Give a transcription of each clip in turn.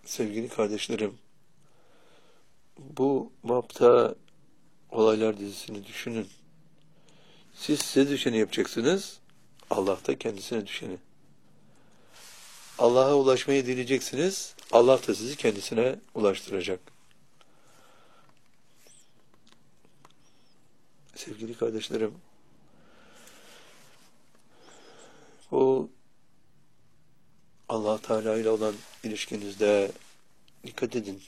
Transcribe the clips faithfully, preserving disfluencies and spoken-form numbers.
Sevgili kardeşlerim, bu bapta olaylar dizisini düşünün. Siz size düşeni yapacaksınız, Allah da kendisine düşeni. Allah'a ulaşmayı dileyeceksiniz, Allah da sizi kendisine ulaştıracak. Sevgili kardeşlerim, bu Allah Teala ile olan ilişkinizde dikkat edin.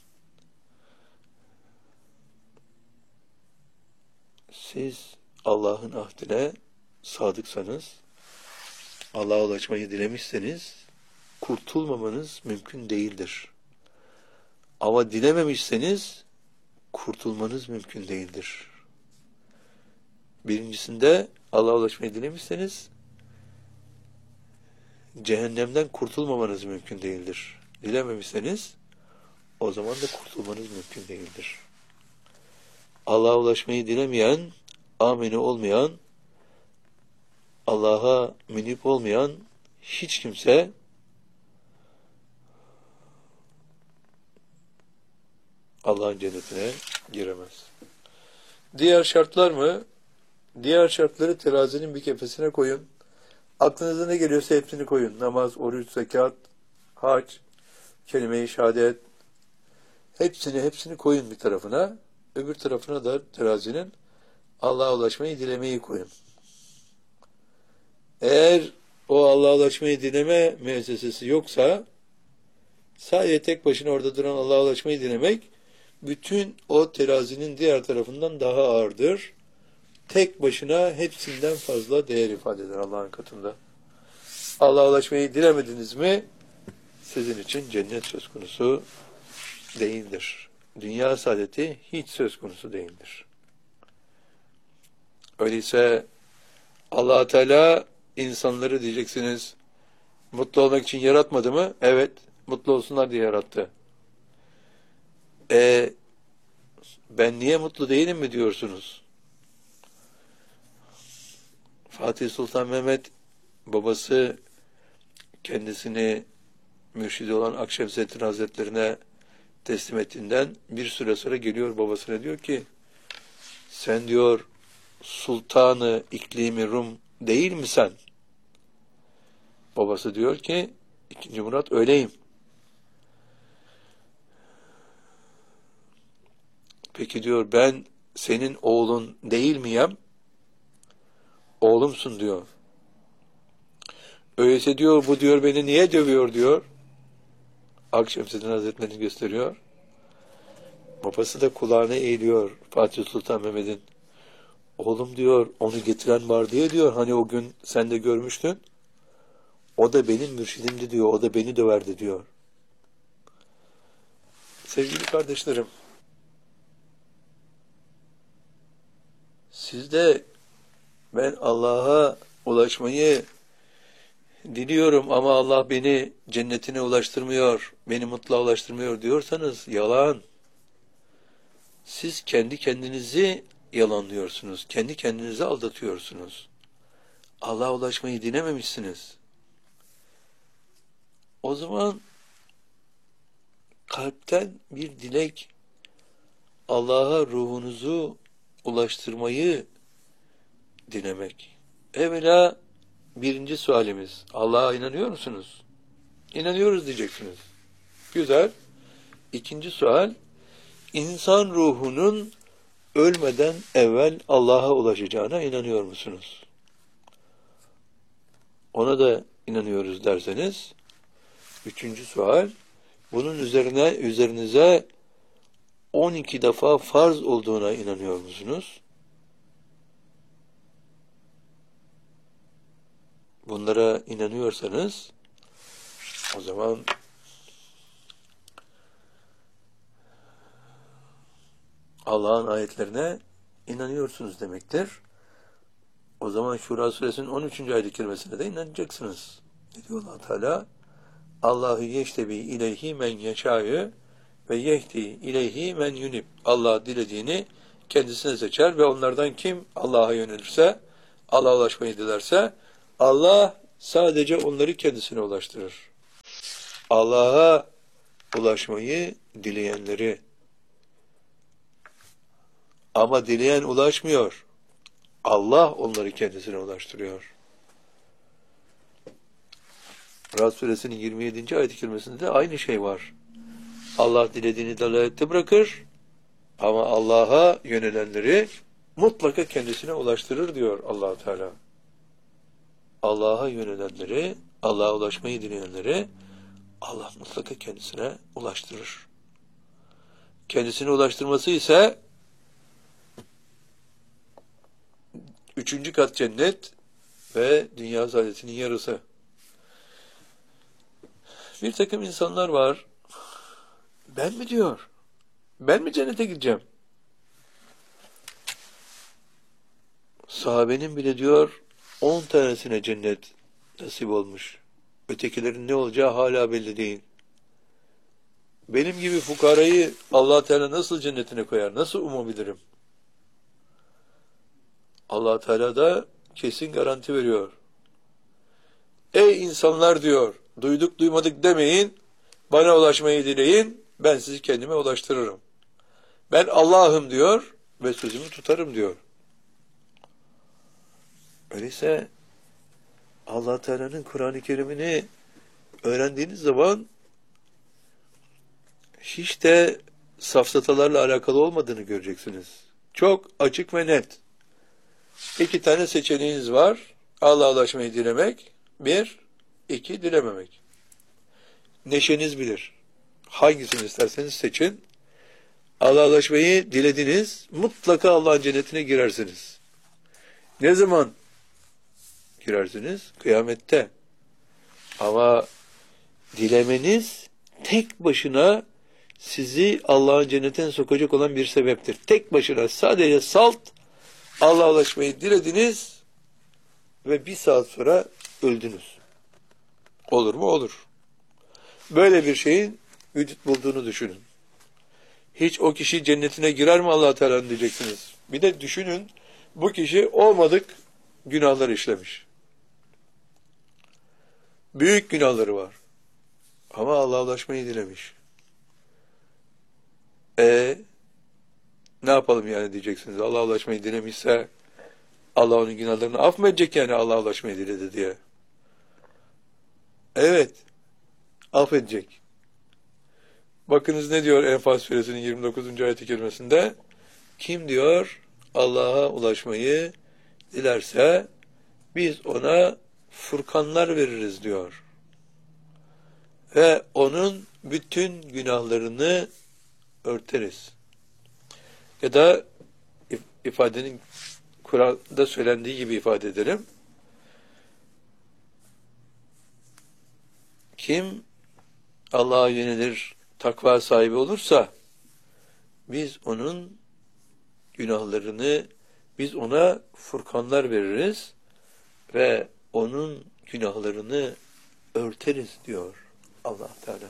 Siz Allah'ın ahdine sadıksanız, Allah'a ulaşmayı dilemişseniz, kurtulmamanız mümkün değildir. Ama dilememişseniz, kurtulmanız mümkün değildir. Birincisinde Allah'a ulaşmayı dilemişseniz, cehennemden kurtulmamanız mümkün değildir. Dilememişseniz, o zaman da kurtulmanız mümkün değildir. Allah'a ulaşmayı dilemeyen, ameni olmayan, Allah'a münip olmayan hiç kimse Allah'ın cennetine giremez. Diğer şartlar mı? Diğer şartları terazinin bir kefesine koyun. Aklınıza ne geliyorsa hepsini koyun. Namaz, oruç, zekat, hac, kelime-i şehadet. Hepsini hepsini koyun bir tarafına. Öbür tarafına da terazinin Allah'a ulaşmayı dilemeyi koyun. Eğer o Allah'a ulaşmayı dileme müessesesi yoksa, sadece tek başına orada duran Allah'a ulaşmayı dilemek, bütün o terazinin diğer tarafından daha ağırdır. Tek başına hepsinden fazla değer ifade eder Allah'ın katında. Allah'a ulaşmayı dilemediniz mi, sizin için cennet söz konusu değildir. Dünya saadeti hiç söz konusu değildir. Öyleyse Allah Teala insanları diyeceksiniz, mutlu olmak için yaratmadı mı? Evet, mutlu olsunlar diye yarattı. E, ben niye mutlu değilim mi diyorsunuz? Fatih Sultan Mehmet, babası kendisini mürşidi olan Akşemseddin Hazretlerine teslim ettiğinden bir süre sonra geliyor babasına, diyor ki, sen diyor sultanı iklimi Rum değil mi sen? Babası diyor ki, ikinci Murat, öyleyim. Peki diyor, ben senin oğlun değil miyim? Oğlumsun diyor. Öyleyse diyor, bu diyor beni niye dövüyor diyor. Akşemseddin Hazretleri'ni gösteriyor. Babası da kulağına eğiliyor Fatih Sultan Mehmet'in. Oğlum diyor, onu getiren var diye diyor, hani o gün sen de görmüştün. O da benim mürşidimdi diyor, o da beni döverdi diyor. Sevgili kardeşlerim, siz de ben Allah'a ulaşmayı diliyorum ama Allah beni cennetine ulaştırmıyor, beni mutluluğa ulaştırmıyor diyorsanız yalan. Siz kendi kendinizi yalanlıyorsunuz, kendi kendinizi aldatıyorsunuz. Allah'a ulaşmayı dilememişsiniz. O zaman kalpten bir dilek, Allah'a ruhunuzu ulaştırmayı dilemek. Evvela birinci sualimiz, Allah'a inanıyor musunuz? İnanıyoruz diyeceksiniz. Güzel. İkinci sual, insan ruhunun ölmeden evvel Allah'a ulaşacağına inanıyor musunuz? Ona da inanıyoruz derseniz, üçüncü sual, bunun üzerine üzerinize on iki defa farz olduğuna inanıyor musunuz? Bunlara inanıyorsanız, o zaman Allah'ın ayetlerine inanıyorsunuz demektir. O zaman Şura suresinin on üçüncü ayet-i kerimesine de inanacaksınız. Ne diyor Allah Teala? Allahu yeştebi ileyhi men yeşâ'yı ve yehdi ileyhi men yunib. Allah dilediğini kendisine seçer ve onlardan kim Allah'a yönelirse, Allah'a ulaşmayı dilerse, Allah sadece onları kendisine ulaştırır. Allah'a ulaşmayı dileyenleri. Ama dileyen ulaşmıyor. Allah onları kendisine ulaştırıyor. Ra'd suresinin yirmi yedinci ayet-i kerimesinde de aynı şey var. Allah dilediğini dalalette bırakır ama Allah'a yönelenleri mutlaka kendisine ulaştırır diyor Allah Teala. Allah'a yönelenleri, Allah'a ulaşmayı dileyenleri Allah mutlaka kendisine ulaştırır. Kendisine ulaştırması ise üçüncü kat cennet ve dünya saadetinin yarısı. Bir takım insanlar var. Ben mi diyor? Ben mi cennete gideceğim? Sahabenin bile diyor on tanesine cennet nasip olmuş. Ötekilerin ne olacağı hala belli değil. Benim gibi fukarayı Allah Teala nasıl cennetine koyar? Nasıl umabilirim? Allah Teala da kesin garanti veriyor. Ey insanlar diyor, duyduk duymadık demeyin, bana ulaşmayı dileyin, ben sizi kendime ulaştırırım. Ben Allah'ım diyor ve sözümü tutarım diyor. Öyleyse Allah Teala'nın Kur'an-ı Kerim'ini öğrendiğiniz zaman hiç de safsatalarla alakalı olmadığını göreceksiniz. Çok açık ve net. İki tane seçeneğiniz var. Allah'a ulaşmayı dilemek. Bir, iki, dilememek. Neşeniz bilir. Hangisini isterseniz seçin. Allah'a ulaşmayı dilediniz. Mutlaka Allah'ın cennetine girersiniz. Ne zaman girersiniz? Kıyamette. Ama dilemeniz tek başına sizi Allah'ın cennetine sokacak olan bir sebeptir. Tek başına sadece salt Allah'a ulaşmayı dilediniz ve bir saat sonra öldünüz. Olur mu? Olur. Böyle bir şeyin vücut bulduğunu düşünün. Hiç o kişi cennetine girer mi Allah Teala'nın diyeceksiniz. Bir de düşünün, bu kişi olmadık günahlar işlemiş. Büyük günahları var. Ama Allah'a ulaşmayı dilemiş. E ne yapalım yani diyeceksiniz. Allah'a ulaşmayı dilemişse Allah onun günahlarını af mı edecek yani Allah'a ulaşmayı diledi diye. Evet. Affedecek. Bakınız ne diyor Enfal suresinin yirmi dokuzuncu ayet-i kerimesinde? Kim diyor Allah'a ulaşmayı dilerse biz ona furkanlar veririz diyor. Ve onun bütün günahlarını örteriz. Ya da ifadenin Kur'an'da söylendiği gibi ifade edelim. Kim Allah'a yönelir, takva sahibi olursa biz onun günahlarını, biz ona furkanlar veririz ve onun günahlarını örteriz diyor Allah Teala.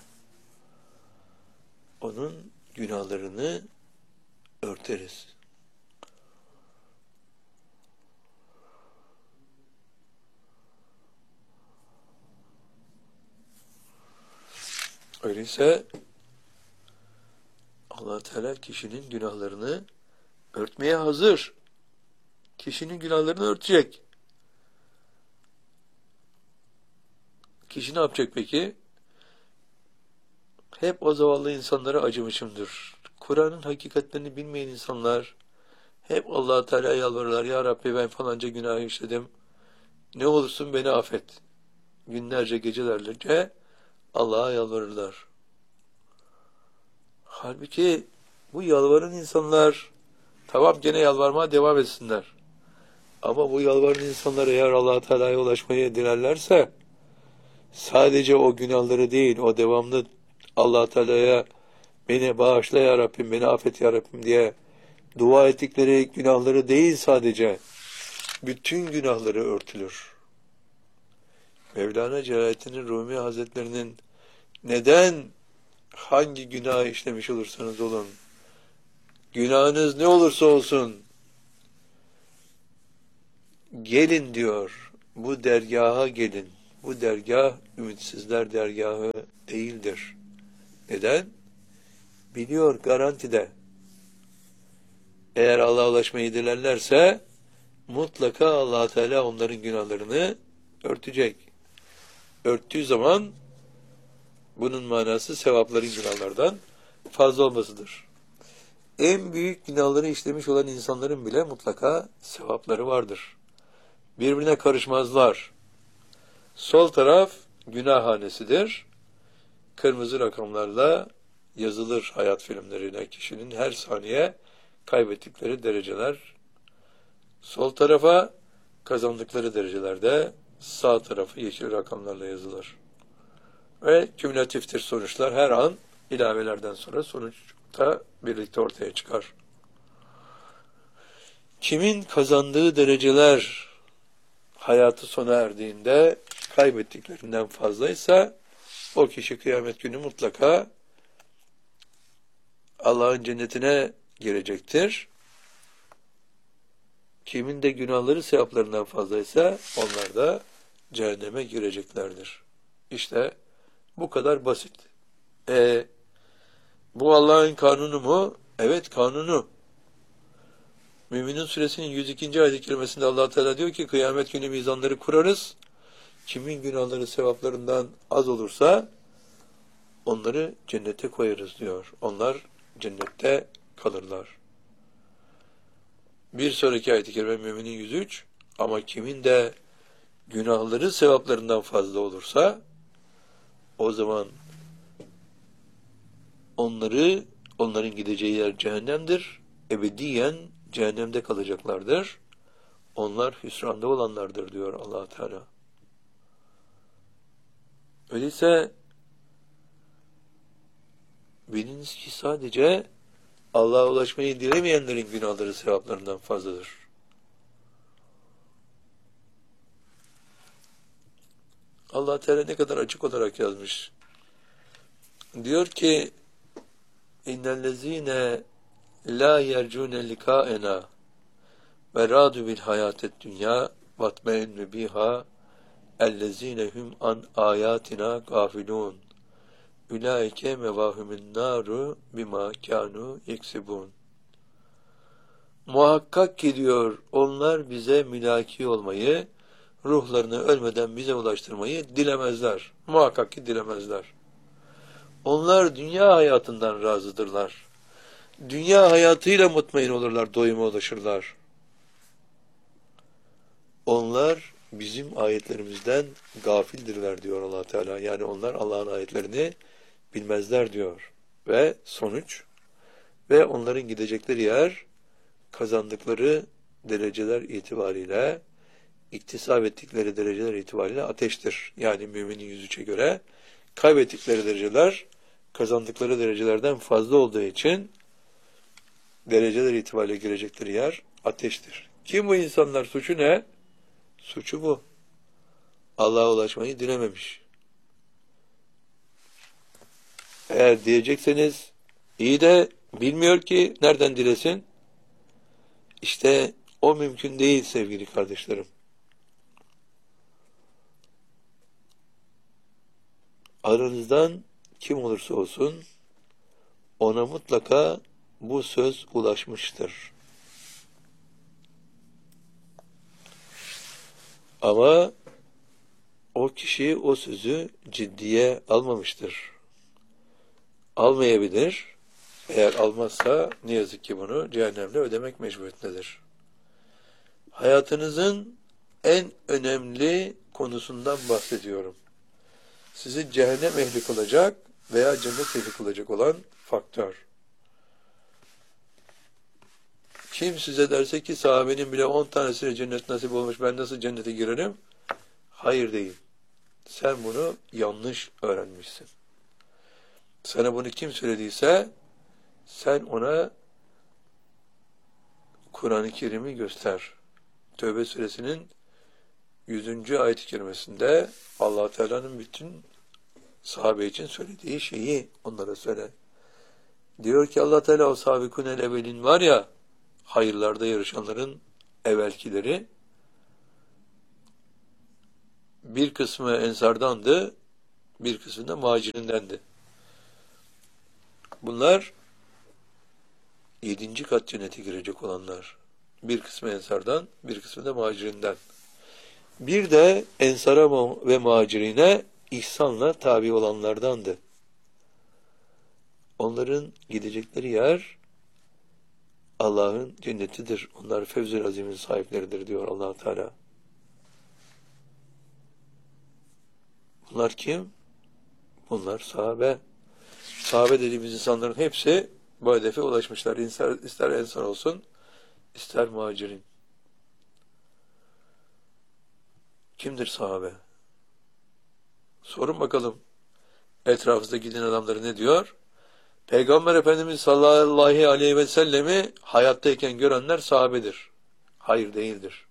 Onun günahlarını örteriz. Öyleyse Allah Teala kişinin günahlarını örtmeye hazır. Kişinin günahlarını örtecek. Kişi ne yapacak peki? Hep o zavallı insanlara acımışımdır. Kur'an'ın hakikatlerini bilmeyen insanlar hep Allah Teala'ya yalvarırlar. Ya Rabbi ben falanca günah işledim. Ne olursun beni affet. Günlerce gecelerce Allah'a yalvarırlar. Halbuki bu yalvaran insanlar tamam gene yalvarmaya devam etsinler. Ama bu yalvaran insanlar eğer Allah Teala'ya ulaşmaya dilerlerse sadece o günahları değil, o devamlı Allah Teala'ya beni bağışla ya Rabbim, beni affet ya Rabbim diye dua ettikleri günahları değil sadece, bütün günahları örtülür. Mevlana Celaleddin Rumi Hazretlerinin neden hangi günah işlemiş olursanız olun, günahınız ne olursa olsun, gelin diyor, bu dergaha gelin. Bu dergah ümitsizler dergahı değildir. Neden? Biliyor garantide. Eğer Allah'a ulaşmayı dilerlerse mutlaka Allah Teala onların günahlarını örtecek. Örttüğü zaman bunun manası sevapların günahlardan fazla olmasıdır. En büyük günahları işlemiş olan insanların bile mutlaka sevapları vardır. Birbirine karışmazlar. Sol taraf günah hanesidir. Kırmızı rakamlarla yazılır hayat filmlerine kişinin her saniye kaybettikleri dereceler. Sol tarafa kazandıkları derecelerde, sağ tarafı yeşil rakamlarla yazılır. Ve kümülatiftir sonuçlar. Her an ilavelerden sonra sonuçta birlikte ortaya çıkar. Kimin kazandığı dereceler hayatı sona erdiğinde kaybettiklerinden fazlaysa o kişi kıyamet günü mutlaka Allah'ın cennetine girecektir. Kimin de günahları sevaplarından fazlaysa onlar da cehenneme gireceklerdir. İşte bu kadar basit. E, bu Allah'ın kanunu mu? Evet, kanunu. Müminun suresinin yüz ikinci ayet-i kerimesinde Allah Teala diyor ki kıyamet günü mizanları kurarız. Kimin günahları sevaplarından az olursa onları cennete koyarız diyor. Onlar cennette kalırlar. Bir sonraki ayet-i kerime Müminin yüz üç, ama kimin de günahları sevaplarından fazla olursa o zaman onları, onların gideceği yer cehennemdir. Ebediyen cehennemde kalacaklardır. Onlar hüsranda olanlardır diyor Allah Teala. Öyleyse biliniz ki sadece Allah'a ulaşmayı dilemeyenlerin günahları sevaplarından fazladır. Allah Teala ne kadar açık olarak yazmış. Diyor ki İnnellezîne lâ yercûne likâena ve râdü bil hayâted dünyâ vatme'ennü bîhâ ellezîne hum an âyâtina gâfilûn ulaike mevahumun naru bima kanu yeksibun. Muhakkak ki diyor onlar bize mülaki olmayı, ruhlarını ölmeden bize ulaştırmayı dilemezler. Muhakkak ki dilemezler. Onlar dünya hayatından razıdırlar. Dünya hayatıyla mutmain olurlar, doyuma ulaşırlar. Onlar bizim ayetlerimizden gafildirler diyor Allah Teala. Yani onlar Allah'ın ayetlerini bilmezler diyor. Ve sonuç ve onların gidecekleri yer kazandıkları dereceler itibariyle, iktisap ettikleri dereceler itibariyle ateştir. Yani müminin yüz üçe göre kaybettikleri dereceler kazandıkları derecelerden fazla olduğu için dereceler itibariyle girecekleri yer ateştir. Kim bu insanlar? Suçu ne? Suçu bu. Allah'a ulaşmayı dilememiş. Eğer diyecekseniz iyi de bilmiyor ki nereden dilesin? İşte o mümkün değil sevgili kardeşlerim. Aranızdan kim olursa olsun ona mutlaka bu söz ulaşmıştır. Ama o kişi o sözü ciddiye almamıştır. Almayabilir. Eğer almazsa ne yazık ki bunu cehennemle ödemek mecburiyetindedir. Hayatınızın en önemli konusundan bahsediyorum. Sizi cehennem ehli kılacak veya cennet ehli kılacak olan faktör. Kim size derse ki sahabenin bile on tanesine cennet nasip olmuş, ben nasıl cennete girerim? Hayır değil. Sen bunu yanlış öğrenmişsin. Sana bunu kim söylediyse sen ona Kur'an-ı Kerim'i göster. Tövbe suresinin yüzüncü ayet-i kerimesinde Allah Teala'nın bütün sahabe için söylediği şeyi onlara söyle. Diyor ki Allah Teala o sabikunel evvelin var ya, hayırlarda yarışanların evvelkileri, bir kısmı ensardandı, bir kısmı da muhacirindendi. Bunlar yedinci kat cennete girecek olanlar. Bir kısmı ensardan, bir kısmı da muhacirinden. Bir de ensara ve muhacirine ihsanla tabi olanlardandı. Onların gidecekleri yer Allah'ın cennetidir. Onlar Fevz-i Azim'in sahipleridir diyor Allah Teala. Bunlar kim? Bunlar sahabe. Sahabe dediğimiz insanların hepsi bu hedefe ulaşmışlar. İster, ister ensar olsun, ister muhacirin. Kimdir sahabe? Sorun bakalım. Etrafınızda giden adamları ne diyor? Peygamber Efendimiz sallallahu aleyhi ve sellemi hayattayken görenler sahabedir. Hayır, değildir.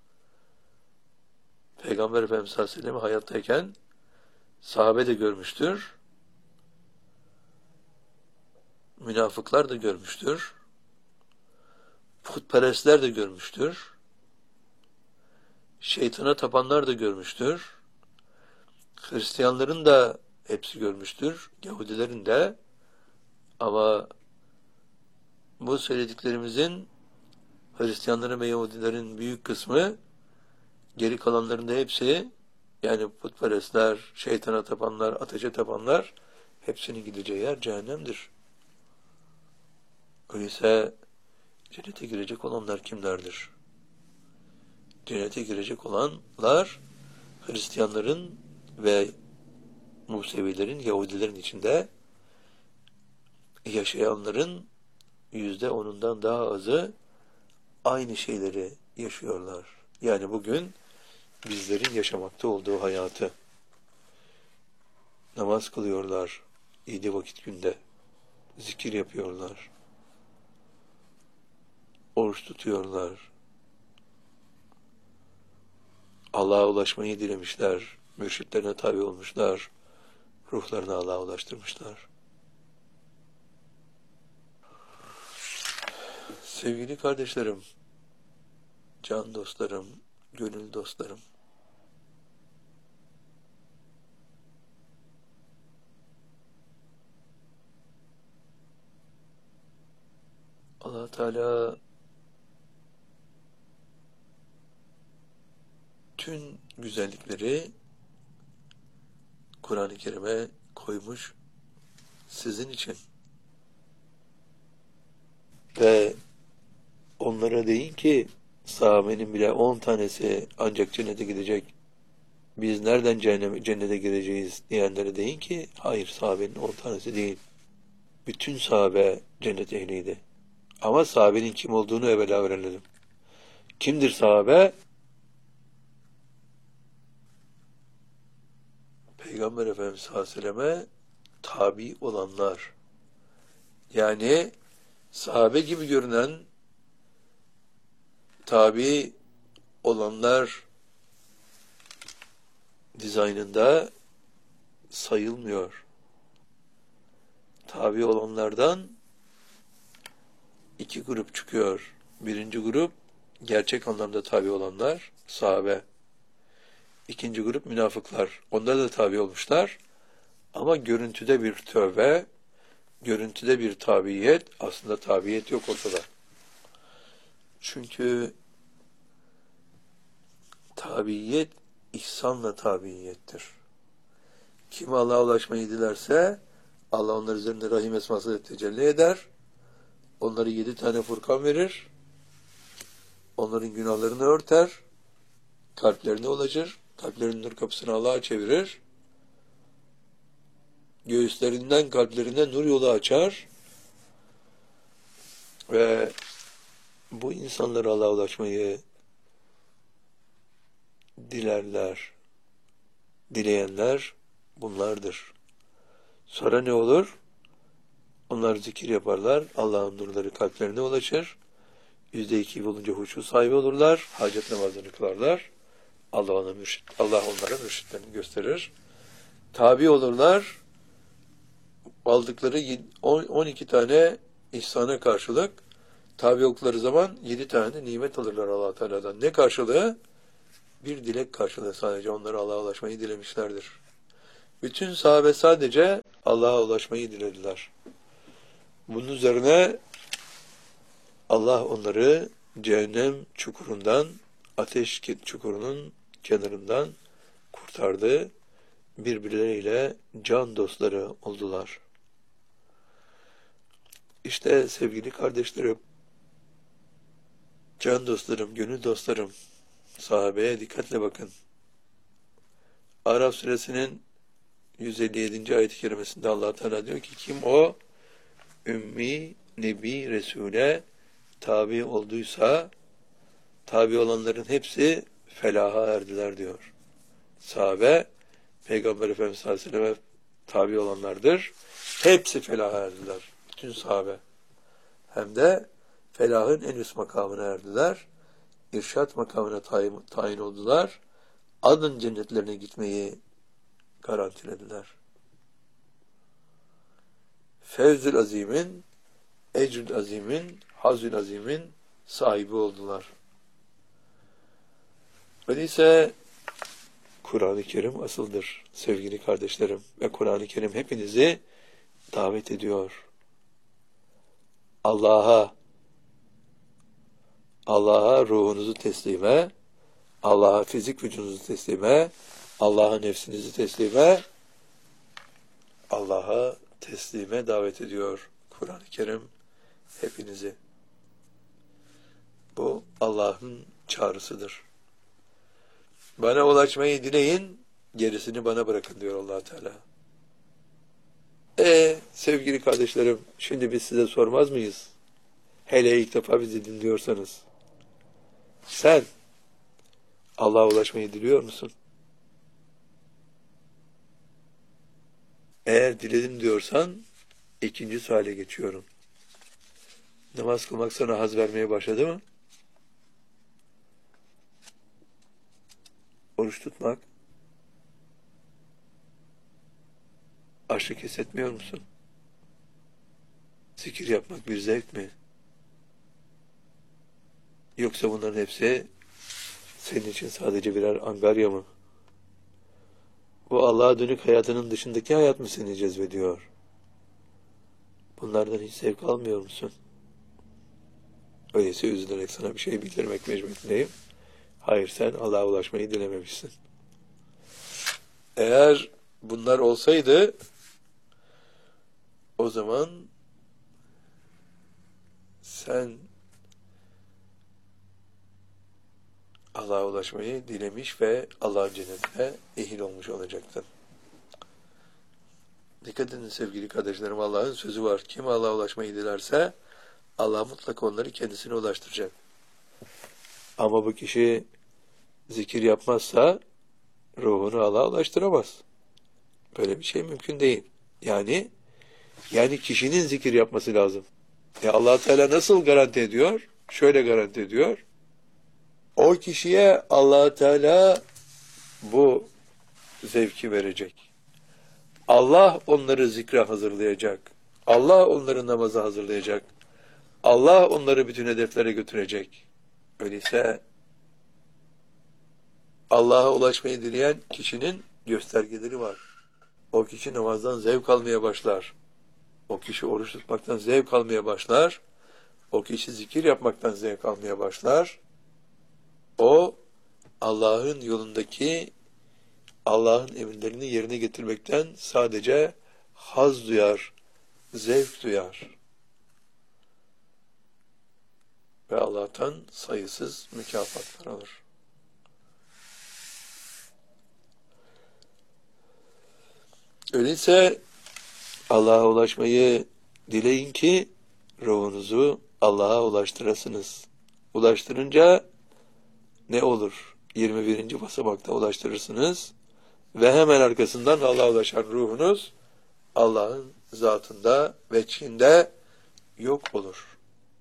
Peygamber Efendimiz sallallahu aleyhi ve sellemi hayattayken sahabe de görmüştür. Münafıklar da görmüştür. Putperestler de görmüştür. Şeytana tapanlar da görmüştür. Hristiyanların da hepsi görmüştür. Yahudilerin de. Ama bu söylediklerimizin Hristiyanların ve Yahudilerin büyük kısmı, geri kalanların da hepsi, yani putperestler, şeytana tapanlar, ateşe tapanlar, hepsinin gideceği yer cehennemdir. Öyleyse cennete girecek olanlar kimlerdir? Cennete girecek olanlar Hristiyanların ve Musevilerin, Yahudilerin içinde yaşayanların yüzde onundan daha azı aynı şeyleri yaşıyorlar. Yani bugün bizlerin yaşamakta olduğu hayatı. Namaz kılıyorlar, yedi vakit günde, zikir yapıyorlar, oruç tutuyorlar, Allah'a ulaşmayı dilemişler, mürşitlerine tabi olmuşlar, ruhlarını Allah'a ulaştırmışlar. Sevgili kardeşlerim, can dostlarım, gönül dostlarım, Allah Teala tüm güzellikleri Kur'an-ı Kerim'e koymuş sizin için. Ve onlara deyin ki, sahabenin bile on tanesi ancak cennete gidecek, biz nereden cehenneme, cennete gireceğiz diyenlere deyin ki, hayır, sahabenin on tanesi değil. Bütün sahabe cennet ehliydi. Ama sahabenin kim olduğunu evvela öğrenelim. Kimdir sahabe? Peygamber Efendimiz sallallahu aleyhi ve selleme tabi olanlar. Yani sahabe gibi görünen tabi olanlar dizaynında sayılmıyor. Tabi olanlardan iki grup çıkıyor. Birinci grup gerçek anlamda tabi olanlar, sahabe. İkinci grup münafıklar. Onlar da tabi olmuşlar. Ama görüntüde bir tövbe, görüntüde bir tabiyet, aslında tabiyet yok ortada. Çünkü tabiyet ihsanla tabiyettir. Kim Allah'a ulaşmayı dilerse Allah onlar üzerinde rahim esması tecelli eder. Onları yedi tane Furkan verir. Onların günahlarını örter. Kalplerine ulaşır. Kalplerinin nur kapısını Allah'a çevirir. Göğüslerinden kalplerine nur yolu açar. Ve bu insanları Allah'a ulaşmayı dilerler. Dileyenler bunlardır. Sonra ne olur? Onlar zikir yaparlar. Allah'ın nurları kalplerine ulaşır. Yüzde iki bulunca huşu sahibi olurlar. Hacet namazını kılarlar. Allah ona mürşit, Allah onlara mürşitlerini gösterir. Tabi olurlar. Aldıkları on iki tane ihsana karşılık tabi oldukları zaman yedi tane nimet alırlar Allah Teala'dan. Ne karşılığı? Bir dilek karşılığı sadece. Onlara Allah'a ulaşmayı dilemişlerdir. Bütün sahabe sadece Allah'a ulaşmayı dilediler. Bunun üzerine Allah onları cehennem çukurundan, ateş çukurunun kenarından kurtardı. Birbirleriyle can dostları oldular. İşte sevgili kardeşlerim, can dostlarım, gönül dostlarım, sahabeye dikkatle bakın. Araf suresinin yüz elli yedinci ayet-i kerimesinde Allah Teala diyor ki, kim o ümmi, nebi, resule tabi olduysa, tabi olanların hepsi felaha erdiler diyor. Sahabe, Peygamber Efendimiz sallallahu aleyhi ve selleme tabi olanlardır. Hepsi felaha erdiler. Bütün sahabe. Hem de felahın en üst makamına erdiler. İrşad makamına tayin, tayin oldular. Adın cennetlerine gitmeyi garantilediler. Fevzül azimin, ecrül azimin, hazül azimin sahibi oldular. Öyleyse Kur'an-ı Kerim asıldır sevgili kardeşlerim ve Kur'an-ı Kerim hepinizi davet ediyor. Allah'a, Allah'a ruhunuzu teslime, Allah'a fizik vücudunuzu teslime, Allah'a nefsinizi teslime, Allah'a teslime davet ediyor Kur'an-ı Kerim hepinizi. Bu Allah'ın çağrısıdır. Bana ulaşmayı dileyin, gerisini bana bırakın diyor Allah Teala. E sevgili kardeşlerim, şimdi biz size sormaz mıyız? Hele ilk defa bizi dinliyorsanız. Sen Allah'a ulaşmayı diliyor musun? Eğer diledim diyorsan ikinci suale geçiyorum. Namaz kılmak sana haz vermeye başladı mı? Oruç tutmak? Açlık hissetmiyor musun? Zikir yapmak bir zevk mi? Yoksa bunların hepsi senin için sadece birer angarya mı? Bu Allah'a dönük hayatının dışındaki hayat mı seni cezbediyor? Bunlardan hiç zevk almıyor musun? Öyleyse üzülerek sana bir şey bildirmek mecburiyetindeyim. Hayır, sen Allah'a ulaşmayı dilememişsin. Eğer bunlar olsaydı o zaman sen Allah'a ulaşmayı dilemiş ve Allah'ın cennetine ehil olmuş olacaktın. Dikkat edin sevgili kardeşlerim, Allah'ın sözü var. Kim Allah'a ulaşmayı dilerse Allah mutlaka onları kendisine ulaştıracak. Ama bu kişi zikir yapmazsa ruhunu Allah'a ulaştıramaz. Böyle bir şey mümkün değil. Yani yani kişinin zikir yapması lazım. Ya Allah Teala nasıl garanti ediyor? Şöyle garanti ediyor. O kişiye Allah Teala bu zevki verecek. Allah onları zikre hazırlayacak. Allah onları namaza hazırlayacak. Allah onları bütün hedeflere götürecek. Öyleyse Allah'a ulaşmayı dileyen kişinin göstergeleri var. O kişi namazdan zevk almaya başlar. O kişi oruç tutmaktan zevk almaya başlar. O kişi zikir yapmaktan zevk almaya başlar. O Allah'ın yolundaki Allah'ın emirlerini yerine getirmekten sadece haz duyar, zevk duyar. Ve Allah'tan sayısız mükafatlar alır. Öyleyse Allah'a ulaşmayı dileyin ki ruhunuzu Allah'a ulaştırasınız. Ulaştırınca ne olur? yirmi birinci basamakta ulaştırırsınız ve hemen arkasından Allah'a ulaşan ruhunuz Allah'ın zatında ve içinde yok olur.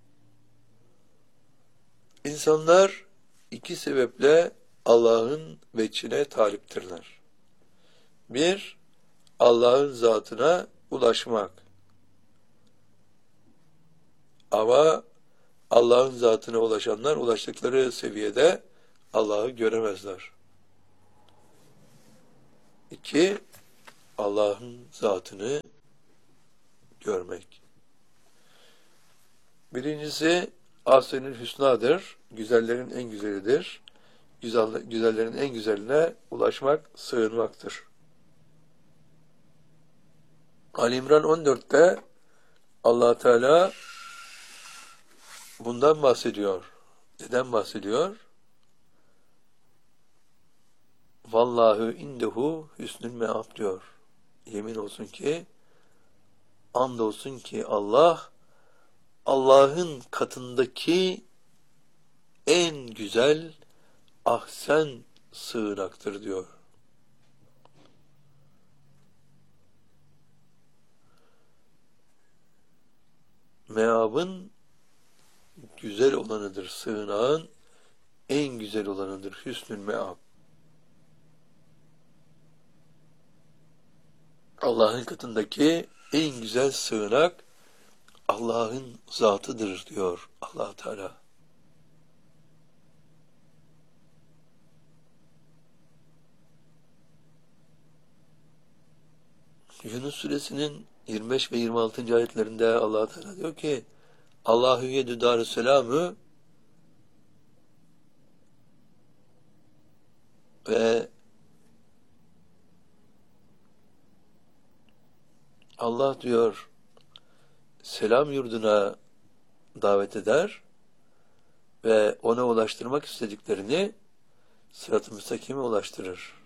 İnsanlar iki sebeple Allah'ın veçhine taliptirler. Bir, Allah'ın zatına ulaşmak. Ama Allah'ın zatına ulaşanlar ulaştıkları seviyede Allah'ı göremezler. İki, Allah'ın zatını görmek. Birincisi Asr-ül Hüsna'dır. Güzellerin en güzelidir. Güzel, güzellerin en güzeline ulaşmak, sığınmaktır. Ali İmran on dörtte Allah Teala bundan bahsediyor. Neden bahsediyor? Vallahu indehu hüsnül meab diyor. Yemin olsun ki, andolsun ki Allah, Allah'ın katındaki en güzel ahsen sığınaktır diyor. Meabın güzel olanıdır. Sığınağın en güzel olanıdır. Hüsnül meab. Allah'ın katındaki en güzel sığınak Allah'ın zatıdır diyor Allah Teala. Yunus suresinin yirmi beş ve yirmi altıncı ayetlerinde Allah Teala diyor ki Allahu yedü darüsselamü ve Allah diyor selam yurduna davet eder ve ona ulaştırmak istediklerini sırat-ı müstakime ulaştırır.